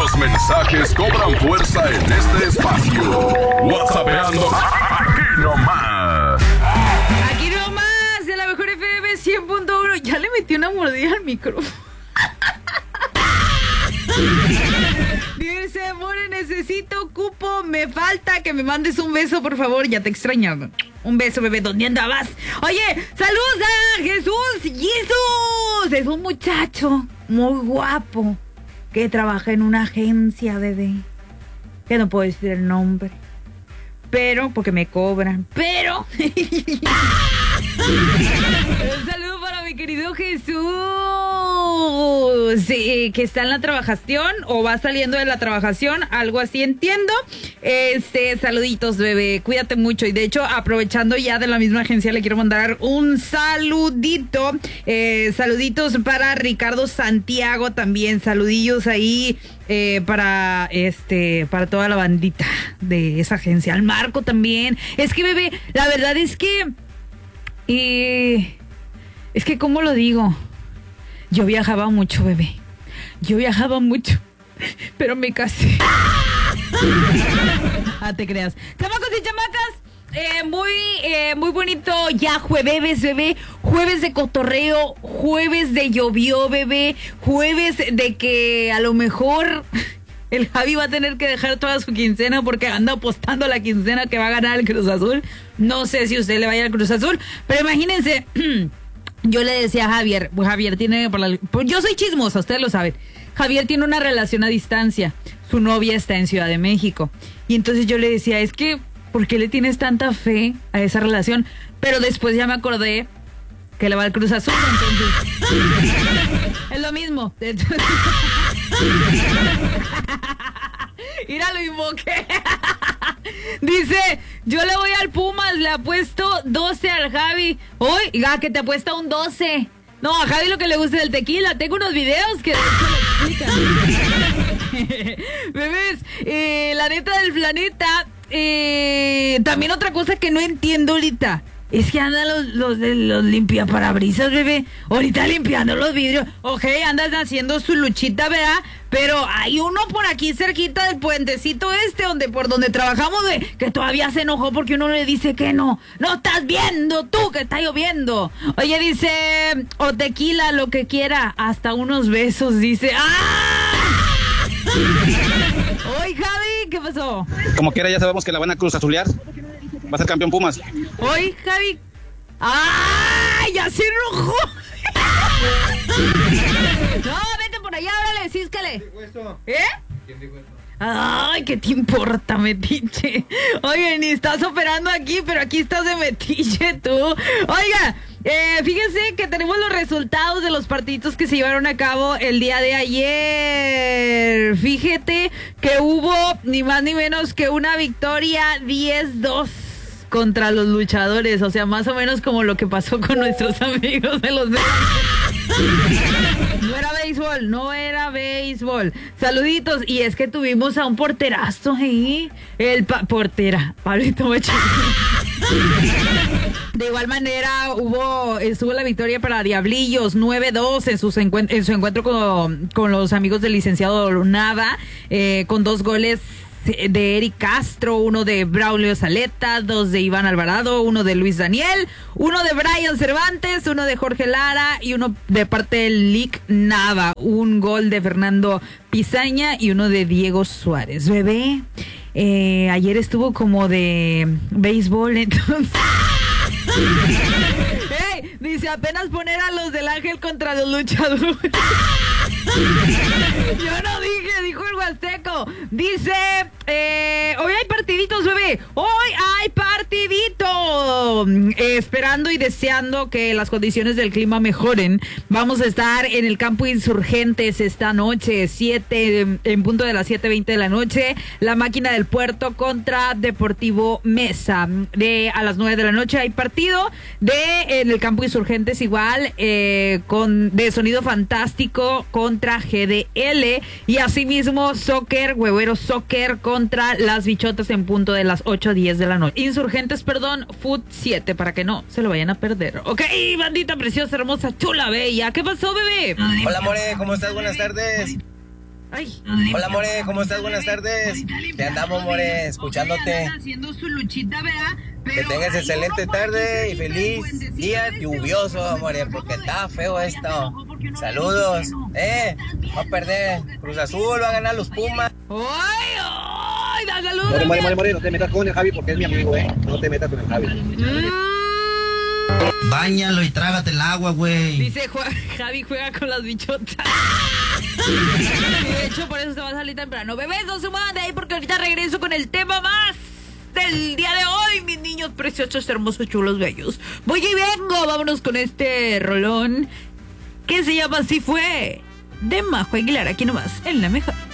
Los mensajes cobran fuerza en este espacio. WhatsAppeando aquí nomás. Aquí nomás, de la mejor FM 100.1. Ya le metí una mordida al micrófono. Dice, amore, necesito cupo, me falta que me mandes un beso, por favor, ya te extrañaba. Un beso, bebé, ¿dónde andabas? Oye, saludos a Jesús. Es un muchacho muy guapo que trabaja en una agencia, bebé, que no puedo decir el nombre, pero, porque me cobran, pero... Un saludo para mi querido Jesús, sí, que está en la trabajación o va saliendo de la trabajación, algo así entiendo. Saluditos, bebé, cuídate mucho. Y de hecho, aprovechando ya de la misma agencia, le quiero mandar un saludito. Saluditos para Ricardo Santiago también, saludillos ahí para toda la bandita de esa agencia. Al Marco también. Es que, bebé, la verdad es que ¿cómo lo digo? Yo viajaba mucho, bebé. Yo viajaba mucho, pero me casé. Te creas. Chamacos y chamacas, muy bonito ya jueves, bebé. Jueves de cotorreo, jueves de llovió, bebé. Jueves de que a lo mejor el Javi va a tener que dejar toda su quincena porque anda apostando la quincena que va a ganar el Cruz Azul. No sé si usted le vaya al Cruz Azul, pero imagínense, yo le decía a Javier, pues Javier tiene, yo soy chismosa, ustedes lo saben. Javier tiene una relación a distancia, su novia está en Ciudad de México. Y entonces yo le decía, es que, ¿por qué le tienes tanta fe a esa relación? Pero después ya me acordé que le va al Cruz Azul, entonces es lo mismo. Mira, lo invoqué. Dice, yo le voy al Pumas, le apuesto 12 al Javi. Oiga, que te apuesta un 12. No, a Javi lo que le gusta es el tequila. Tengo unos videos que de hecho lo explican. Bebés, la neta del planeta. También otra cosa que no entiendo ahorita es que andan los limpiaparabrisas, bebé. Ahorita limpiando los vidrios. Ok, andas haciendo su luchita, ¿verdad? Pero hay uno por aquí cerquita del puentecito por donde trabajamos, que todavía se enojó porque uno le dice que no. No estás viendo tú que está lloviendo. Oye, dice, o tequila, lo que quiera, hasta unos besos, dice. ¡Ah! Oye, Javi, ¿qué pasó? Como quiera, ya sabemos que la van a Cruz Azulear. Va a ser campeón Pumas. Oye, Javi. ¡Ay! Ya se enojó. No, vete por allá, órale, císcale. ¿Eh? ¿Quién dijo eso? Ay, ¿qué te importa, metiche? Oye, ni estás operando aquí, pero aquí estás de metiche tú. Oiga, fíjense que tenemos los resultados de los partidos que se llevaron a cabo el día de ayer. Fíjate que hubo ni más ni menos que una victoria 10-2 contra los luchadores, o sea, más o menos como lo que pasó con nuestros amigos de los... No era béisbol. Saluditos, y es que tuvimos a un porterazo ahí, portera, Pablito Machín. De igual manera estuvo la victoria para Diablillos 9-2 en su encuentro con los amigos del licenciado Nava, con 2 goles de Eric Castro, 1 de Braulio Saleta, 2 de Iván Alvarado, 1 de Luis Daniel, 1 de Brian Cervantes, 1 de Jorge Lara y 1 de parte del Lic Nava, 1 gol de Fernando Pizaña y 1 de Diego Suárez. Bebé, ayer estuvo como de béisbol, entonces... Hey, dice, apenas poner a los del Ángel contra los luchadores. Yo no dije, dijo el Huasteco. Dice, hoy hay partiditos, bebé. Hoy hay partidito. Esperando y deseando que las condiciones del clima mejoren. Vamos a estar en el campo Insurgentes esta noche, en punto de las 7:20 de la noche. La Máquina del Puerto contra Deportivo Mesa. A las 9 de la noche hay partido en el campo Insurgentes igual, de Sonido Fantástico contra GDL, y asimismo Huevero Soccer contra las Bichotas en punto de las 8:10 de la noche. Insurgentes, Foot 7, para que no se lo vayan a perder. Ok, bandita preciosa, hermosa, chula, bella. ¿Qué pasó, bebé? Hola, more, ¿cómo estás? Buenas tardes. Ay. Hola, More, ¿cómo estás? Buenas tardes. Te andamos, More, escuchándote. Haciendo su luchita, ¿verdad? Que tengas excelente tarde y feliz día lluvioso, More, porque está feo esto. Saludos. Va a perder Cruz Azul, va a ganar los Pumas. ¡Ay, ay! ¡Da saludos! More, no te metas con el Javi porque es mi amigo, No te metas con el Javi. Báñalo y trágate el agua, güey. Dice Javi juega con las bichotas. De hecho, por eso se va a salir temprano. Bebés, no se muevan de ahí porque ahorita regreso con el tema más del día de hoy, mis niños preciosos, hermosos, chulos, bellos. Voy y vengo, vámonos con este rolón que se llama Así Fue, de Majo Aguilar, aquí nomás, en La Mejor.